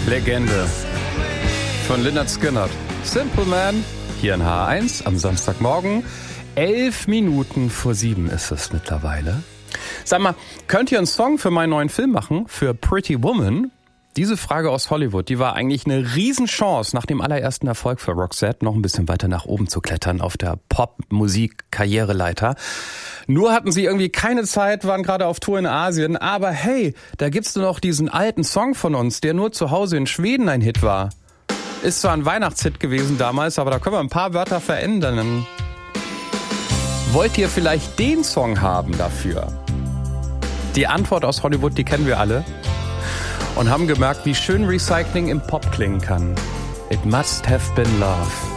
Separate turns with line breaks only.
Legende von Lynyrd Skynyrd. Simple Man, hier in H1 am Samstagmorgen. 6:11 ist es mittlerweile. Sag mal, könnt ihr einen Song für meinen neuen Film machen? Für Pretty Woman? Diese Frage aus Hollywood, die war eigentlich eine Riesenchance, nach dem allerersten Erfolg für Roxette noch ein bisschen weiter nach oben zu klettern auf der Pop-Musik-Karriereleiter. Nur hatten sie irgendwie keine Zeit, waren gerade auf Tour in Asien. Aber hey, da gibt's nur noch diesen alten Song von uns, der nur zu Hause in Schweden ein Hit war. Ist zwar ein Weihnachtshit gewesen damals, aber da können wir ein paar Wörter verändern. Wollt ihr vielleicht den Song haben dafür? Die Antwort aus Hollywood, die kennen wir alle. Und haben gemerkt, wie schön Recycling im Pop klingen kann. It must have been love.